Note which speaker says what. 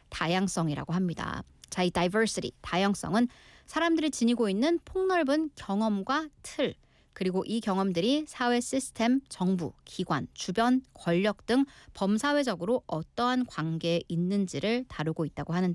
Speaker 1: 다양성이라고 합니다. 자, 이 diversity, 다양성은 사람들이 지니고 있는 폭넓은 경험과 틀, 그리고 이 경험들이 사회 시스템, 정부, 기관, 주변, 권력 등 범사회적으로 어떠한 관계에 있는지를 다루고 있다고 하는데